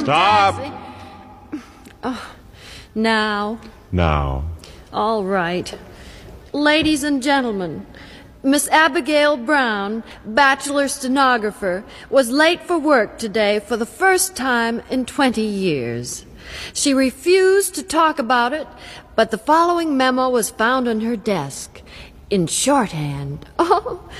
Stop. taxi. Oh, now. Now. All right. Ladies and gentlemen, Miss Abigail Brown, bachelor stenographer, was late for work today for the first time in 20 years. She refused to talk about it, but the following memo was found on her desk in shorthand. Oh,